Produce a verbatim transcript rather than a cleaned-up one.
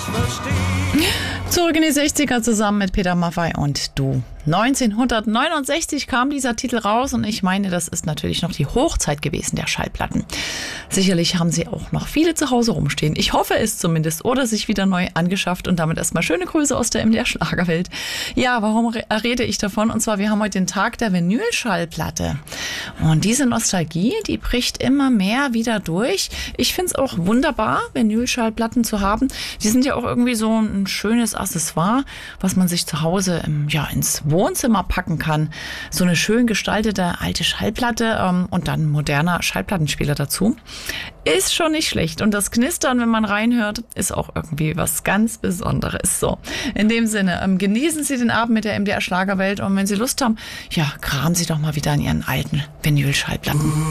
Zurück in die sechziger zusammen mit Peter Maffay und Du. neunzehnhundertneunundsechzig kam dieser Titel raus und ich meine, das ist natürlich noch die Hochzeit gewesen der Schallplatten. Sicherlich haben sie auch noch viele zu Hause rumstehen. Ich hoffe es zumindest oder sich wieder neu angeschafft und damit erstmal schöne Grüße aus der M D R-Schlagerwelt. Ja, warum rede ich davon? Und zwar, wir haben heute den Tag der Vinylschallplatte. Und diese Nostalgie, die bricht immer mehr wieder durch. Ich finde es auch wunderbar, Vinylschallplatten zu haben. Die sind ja auch irgendwie so ein schönes Accessoire, was man sich zu Hause im, ja, ins Wohnzimmer packen kann. So eine schön gestaltete alte Schallplatte ähm, und dann ein moderner Schallplattenspieler dazu. Ist schon nicht schlecht. Und das Knistern, wenn man reinhört, ist auch irgendwie was ganz Besonderes. So, in dem Sinne, ähm, genießen Sie den Abend mit der M D R Schlagerwelt und wenn Sie Lust haben, ja, kramen Sie doch mal wieder in Ihren alten Vinylschallplatten.